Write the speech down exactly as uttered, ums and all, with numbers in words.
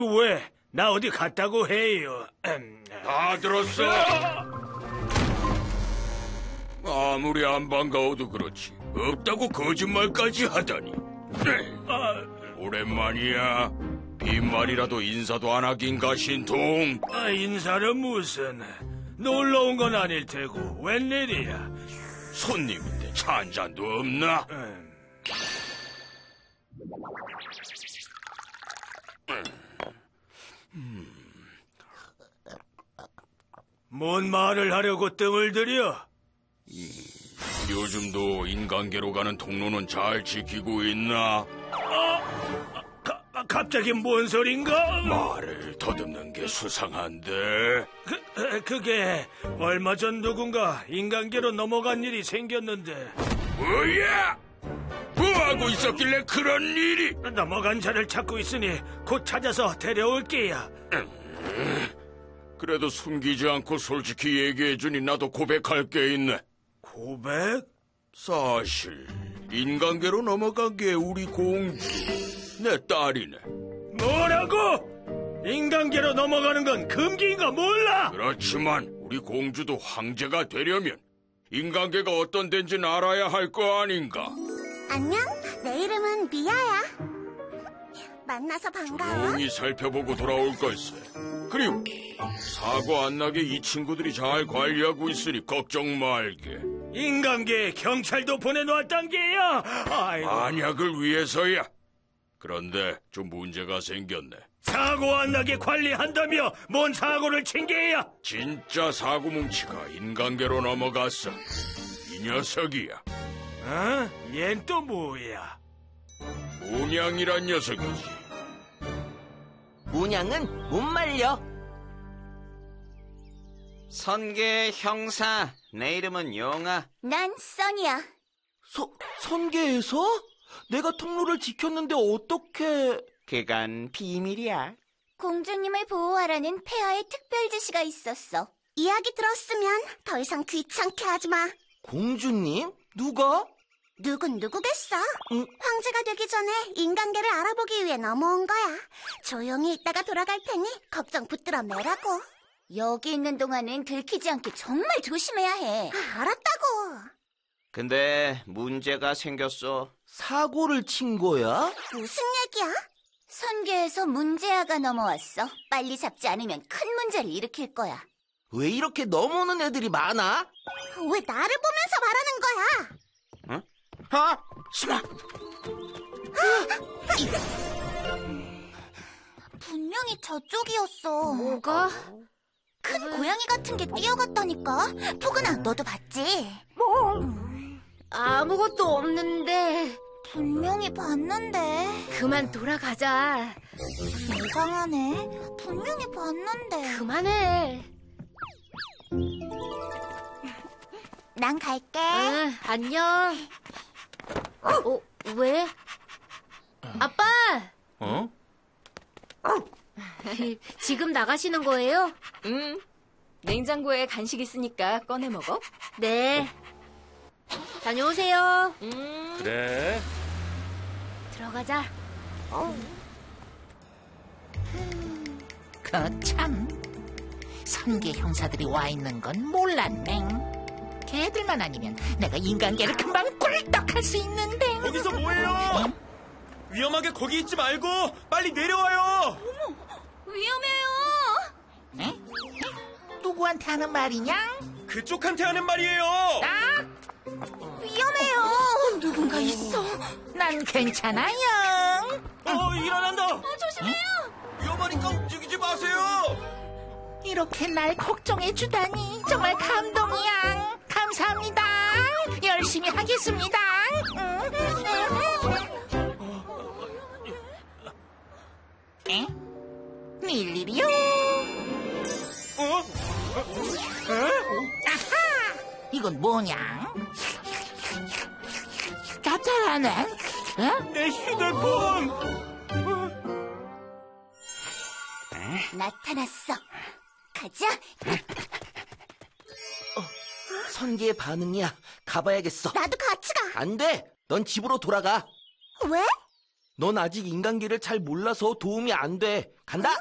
왜? 나 어디 갔다고 해요. 다 들었어? 아무리 안 반가워도 그렇지. 없다고 거짓말까지 하다니. 아, 오랜만이야. 빈말이라도 인사도 안 하긴가, 신통? 아, 인사는 무슨. 놀러 온 건 아닐 테고 웬일이야? 손님인데 차 한 잔도 없나? 음. 뭔 말을 하려고 뜸을 들여? 요즘도 인간계로 가는 통로는 잘 지키고 있나? 아, 가, 갑자기 뭔 소린가? 말을 더듬는 게 수상한데. 그, 그게 얼마 전 누군가 인간계로 넘어간 일이 생겼는데. 뭐야? 뭐하고 있었길래 그런 일이? 넘어간 자를 찾고 있으니 곧 찾아서 데려올게야. 그래도 숨기지 않고 솔직히 얘기해주니 나도 고백할 게 있네. 고백? 사실 인간계로 넘어간 게 우리 공주, 내 딸이네. 뭐라고? 인간계로 넘어가는 건 금기인가 몰라? 그렇지만 우리 공주도 황제가 되려면 인간계가 어떤 데인지는 알아야 할 거 아닌가. 안녕, 내 이름은 미아야. 만나서 반가워. 조용히 살펴보고 돌아올 걸세. 그리고 사고 안 나게 이 친구들이 잘 관리하고 있으니 걱정 말게. 인간계에 경찰도 보내놓았단 게야. 아이고. 만약을 위해서야. 그런데 좀 문제가 생겼네. 사고 안 나게 관리한다며 뭔 사고를 친 게야? 진짜 사고뭉치가 인간계로 넘어갔어. 이 녀석이야. 어? 얜 또 뭐야? 문양이란 녀석이지. 문양은 못 말려. 선계 형사, 내 이름은 용아. 난 써니야. 서, 선계에서? 내가 통로를 지켰는데 어떻게... 그건 비밀이야. 공주님을 보호하라는 폐하의 특별 지시가 있었어. 이야기 들었으면 더 이상 귀찮게 하지 마. 공주님? 누가? 누군 누구겠어? 응? 황제가 되기 전에 인간계를 알아보기 위해 넘어온 거야. 조용히 있다가 돌아갈 테니 걱정 붙들어 매라고. 여기 있는 동안은 들키지 않게 정말 조심해야 해. 아, 알았다고. 근데 문제가 생겼어. 사고를 친 거야? 무슨 얘기야? 선계에서 문제아가 넘어왔어. 빨리 잡지 않으면 큰 문제를 일으킬 거야. 왜 이렇게 넘어오는 애들이 많아? 왜 나를 보면서 말하는 거야? 응? 아! 숨어! 분명히 저쪽이었어. 뭐가? 큰 고양이 같은 게 뛰어갔다니까. 포근아, 너도 봤지? 아무것도 없는데. 분명히 봤는데. 그만 돌아가자. 이상하네. 분명히 봤는데. 그만해. 난 갈게. 응, 안녕. 어, 왜? 아빠! 어? 지금 나가시는 거예요? 응. 냉장고에 간식 있으니까 꺼내 먹어. 네. 다녀오세요. 음. 그래. 들어가자. 거참, 선계 형사들이 와 있는 건 몰랐네. 걔들만 아니면 내가 인간계를 금방 꿀떡할 수 있는데. 거기서 뭐해요? 위험하게 거기 있지 말고 빨리 내려와요. 위험해요. 에? 누구한테 하는 말이냐? 그쪽한테 하는 말이에요. 나? 위험해요. 누군가 있어. 난 괜찮아요. 어, 일어난다. 조심해요. 위험하니까 움직이지 마세요. 이렇게 날 걱정해주다니 정말 감동이야. 감사합니다. 열심히 하겠습니다. 에? 일일이요? 어? 아하! 이건 뭐냐? 나타나네? 어? 내 휴대폰. 나타났어. 가자. 선계의 반응이야. 가봐야겠어. 나도 같이 가. 안 돼. 넌 집으로 돌아가. 왜? 넌 아직 인간계를 잘 몰라서 도움이 안 돼. 간다.